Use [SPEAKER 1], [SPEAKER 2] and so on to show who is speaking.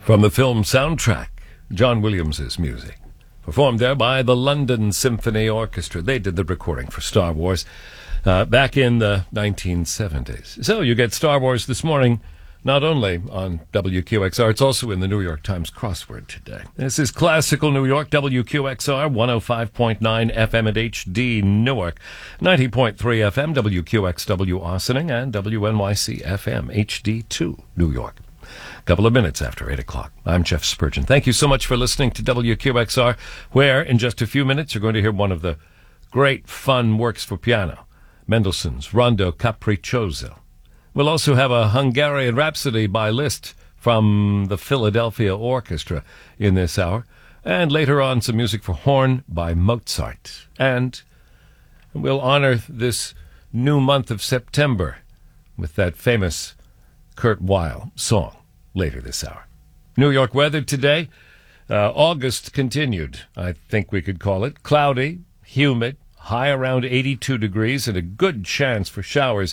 [SPEAKER 1] From the film soundtrack, John Williams' music, performed there by the London Symphony Orchestra. They did the recording for Star Wars back in the 1970s. So you get Star Wars this morning, not only on WQXR, it's also in the New York Times crossword today. This is Classical New York, WQXR, 105.9 FM at HD Newark, 90.3 FM, WQXW Ossining, and WNYC FM, HD2 New York. Couple of minutes after 8 o'clock. I'm Jeff Spurgeon. Thank you so much for listening to WQXR, where in just a few minutes you're going to hear one of the great fun works for piano, Mendelssohn's Rondo Capriccioso. We'll also have a Hungarian Rhapsody by Liszt from the Philadelphia Orchestra in this hour, and later on some music for horn by Mozart. And we'll honor this new month of September with that famous Kurt Weill song later this hour. New York weather today, August continued, I think we could call it. Cloudy, humid, high around 82 degrees, and a good chance for showers